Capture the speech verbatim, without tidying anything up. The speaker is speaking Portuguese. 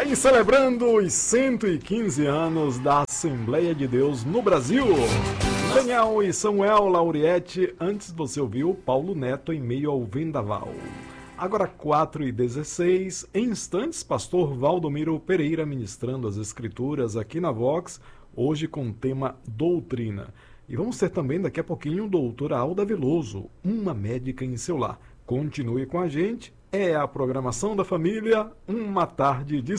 Bem, celebrando os cento e quinze anos da Assembleia de Deus no Brasil. Daniel e Samuel Lauriette, antes você ouviu Paulo Neto em meio ao vendaval. Agora quatro e dezesseis, em instantes, pastor Valdomiro Pereira ministrando as escrituras aqui na Vox, hoje com o tema doutrina. E vamos ter também daqui a pouquinho doutora Alda Veloso, uma médica em seu lar. Continue com a gente, é a programação da família, uma tarde de